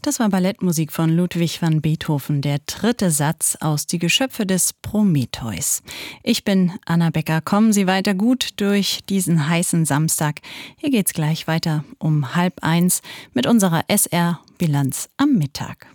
Das war Ballettmusik von Ludwig van Beethoven, der dritte Satz aus Die Geschöpfe des Prometheus. Ich bin Anna Becker. Kommen Sie weiter gut durch diesen heißen Samstag. Hier geht's gleich weiter um 12:30 mit unserer SR-Bilanz am Mittag.